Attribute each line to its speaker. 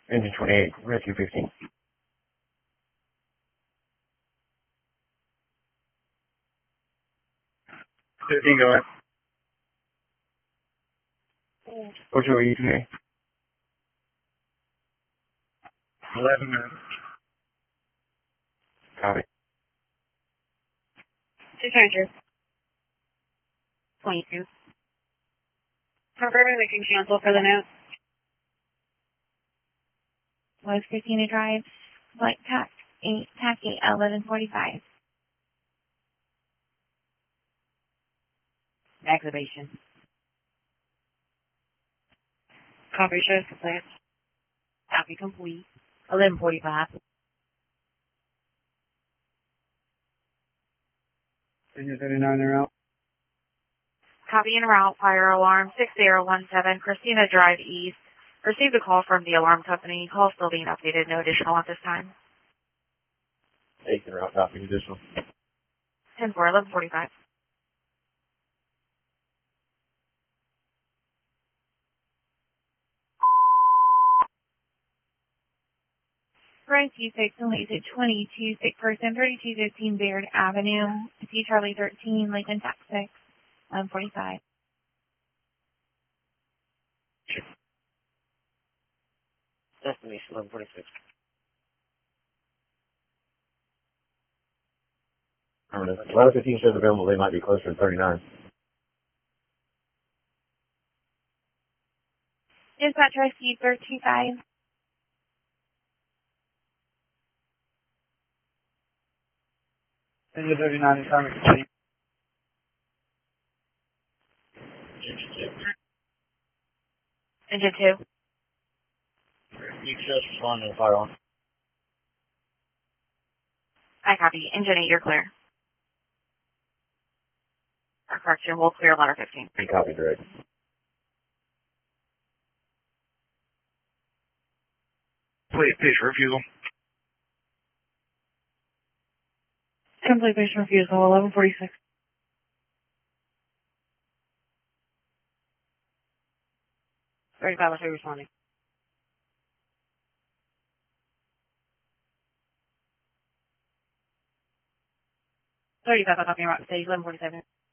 Speaker 1: Engine 28, rescue 15. 15, go ahead. What's your ETA? 11 minutes. Copy.
Speaker 2: 200. 22. Confirming we can cancel for the note.
Speaker 3: Was Christina Drive, flight taxi 1145.
Speaker 2: Activation. Copy, shows complete. Copy complete. 1145.
Speaker 1: Engine 39, they're out.
Speaker 2: Copy en route, fire alarm 6017, Christina Drive East. Received a call from the alarm company. Call still being updated. No additional at this time.
Speaker 1: 8 en route, copy, additional.
Speaker 2: 10-4, 1145.
Speaker 3: Price U6 delays at 22, sick person, 3215 Baird Avenue, C Charlie 13, Lincoln Tax 6, 45.
Speaker 1: Destination 1146. Remember, 1115 shows available, they might be closer to 39.
Speaker 3: Dispatch rescue 325.
Speaker 1: Engine 39 is coming, continue.
Speaker 2: Engine 2.
Speaker 1: You just respond to the fire alarm.
Speaker 2: I copy. Engine 8, you're clear. Correction, we'll clear ladder 15.
Speaker 1: You copy, direct. Please, refusal.
Speaker 2: Complete patient refusal, 1146. 35, let's be responding. 35, I'll copy en route, stage 1147.